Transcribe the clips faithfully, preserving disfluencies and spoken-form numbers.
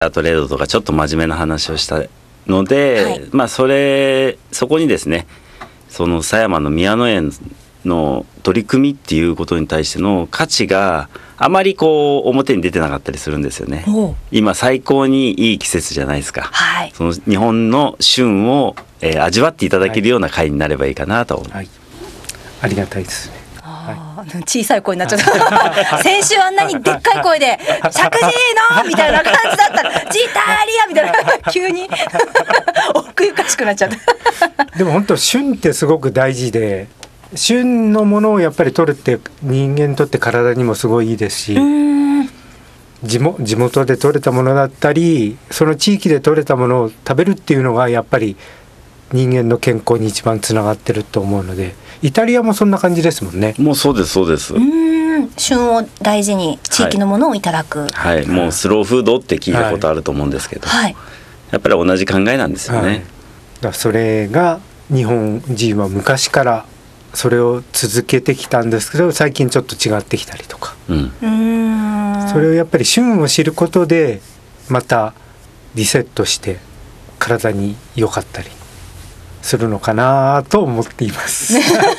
トレードとかちょっと真面目な話をしたので、はい、まあそれそこにですね、その狭山の宮野園の取り組みっていうことに対しての価値があまりこう表に出てなかったりするんですよね。今最高にいい季節じゃないですか、はい、その日本の旬を、えー、味わっていただけるような会になればいいかなと思います、はい、 ありがたいですね。 はい、小さい声になっちゃった先週あんなにでっかい声で「石神井の」みたいな感じだったら「ジタリア」みたいな急に奥ゆかしくなっちゃったでも本当旬ってすごく大事で、旬のものをやっぱり取るって人間にとって体にもすごいいいですし、地元、地元で取れたものだったりその地域で取れたものを食べるっていうのがやっぱり人間の健康に一番つながってると思うので、イタリアもそんな感じですもんね。 もうそうですそうです。 うーん、旬を大事に地域のものをいただく、 はい、はい、もうスローフードって聞いたことあると思うんですけど、はい、やっぱり同じ考えなんですよね、はい、だからそれが日本人は昔からそれを続けてきたんですけど、最近ちょっと違ってきたりとか、うん、うーん、それをやっぱり旬を知ることでまたリセットして体に良かったりするのかなと思っています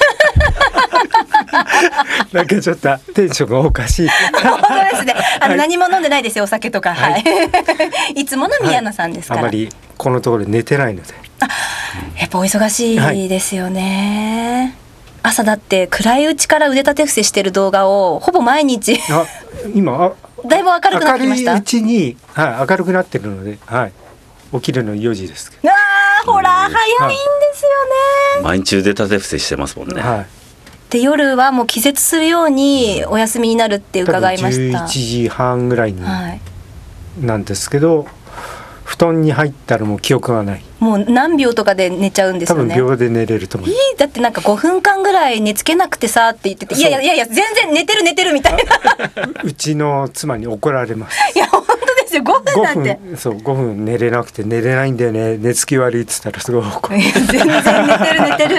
なんかちょっとテンションがおかしい本当ですね。あの、はい、何も飲んでないですよ、お酒とか、はい、いつもの宮野さんですから、 はい、あまりこのところ寝てないので、 あ、やっぱお忙しいですよね、はい、朝だって暗いうちから腕立て伏せしてる動画をほぼ毎日あ今あだいぶ明るくなってきました。 明るいうちに、はい、明るくなってるので、はい、起きるのよじですけど、 あー、ほら早いんですよね。 毎日腕立て伏せしてますもんね、はい、 で夜はもう気絶するようにお休みになるって伺いました。 じゅういちじはんぐらいになんですけど、はい、布団に入ったらもう記憶がない。 もう何秒とかで寝ちゃうんですよね。 多分秒で寝れると思う。 いい、だってなんかごふんかんぐらい寝つけなくてさって言ってて、いやいやいやいや全然寝てる寝てるみたいなうちの妻に怒られます。 いや本当ですよ、ごふんなんて。 ごふん、そう、ごふん寝れなくて寝れないんだよね、寝つき悪いって言ったらすごい怒る。 いや全然寝てる寝てる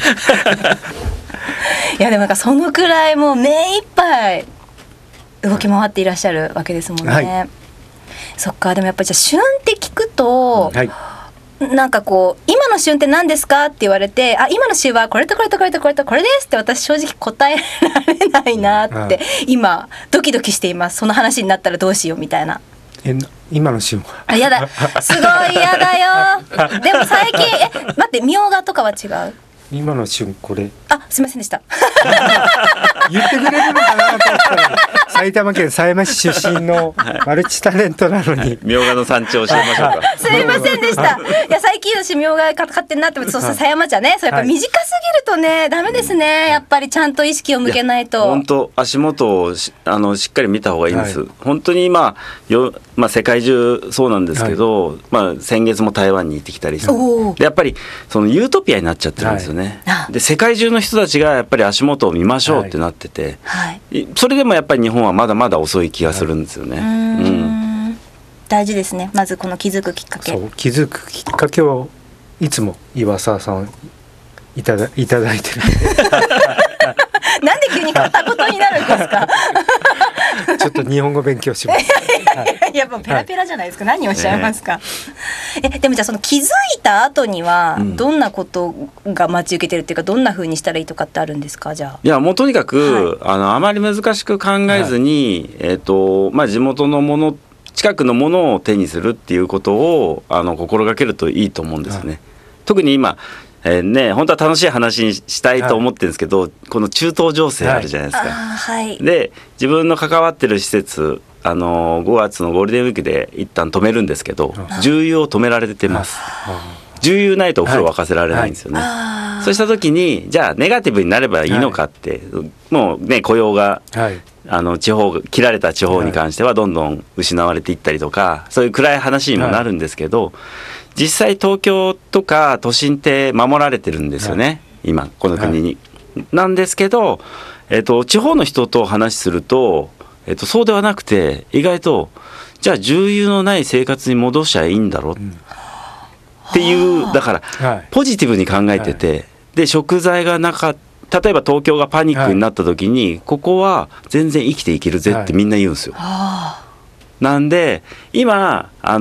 いやでもなんかそのくらいもう目いっぱい動き回っていらっしゃるわけですもんね、はい、そっか。でもやっぱりじゃあ旬って聞くと、はい、なんかこう今の旬って何ですかって言われて、あ、今の旬はこれとこれとこれとこれとこれですって私正直答えられないなって今ドキドキしています。その話になったらどうしようみたいな。 え、今の旬はあ、やだ、すごいやだよでも最近え待って、みょうがとかは違う。 今の旬これ、 あ、すいませんでした言ってくれるのかなと思ったら埼玉県狭山市出身のマルチタレントなのにみょうがの産地を教えましょうかすいませんでしたいや最近私みょうが買ってんなって思って、そう狭山茶ね、それやっぱ短すぎるとねダメですね。やっぱりちゃんと意識を向けないと。 本当足元をしあのしっかり見た方がいいんです、はい、本当に今よ、まあ、世界中そうなんですけど、はい、まあ、先月も台湾に行ってきたりで、やっぱりそのユートピアになっちゃってるんですよね、はい、で世界中の人たちがやっぱり足元を見ましょうってなってて、はい、それでもやっぱり日本はまだまだ遅い気がするんですよね、はい、うん、 大事ですね。まずこの気づくきっかけ、 そう、気づくきっかけをいつも岩沢さんいただ、いただいてるなんで急に片言になるんですかちょっと日本語勉強しますいやもうペラペラじゃないですか、はい、何をおっしゃいますか、えでもじゃあその気づいた後にはどんなことが待ち受けてるっていうか、どんな風にしたらいいとかってあるんですか。じゃあ、 いやもうとにかく、はい、あのあまり難しく考えずに、はい、えーとまあ、地元のもの、近くのものを手にするっていうことをあの心がけるといいと思うんですね、はい、特に今えーね、本当は楽しい話にしたいと思ってるんですけど、はい、この中東情勢あるじゃないですか、 はい、 で自分の関わってる施設、あのごがつのゴールデンウィークで一旦止めるんですけど、重油を止められてます、重油ないとお風呂沸かせられないんですよね、はい、そうした時にじゃあネガティブになればいいのかって、はい、もうね雇用が、はい、あの地方切られた地方に関してはどんどん失われていったりとか、そういう暗い話にもなるんですけど、はい、実際東京とか都心って守られてるんですよね、はい、今この国に、はい、なんですけど、えーと、地方の人と話すると、えーと、そうではなくて意外とじゃあ重油のない生活に戻しゃいいんだろっていう、うん、だから、はい、ポジティブに考えてて、はい、で食材がなかった例えば東京がパニックになった時に、はい、ここは全然生きていけるぜってみんな言うんですよ、はい、 なんで今あ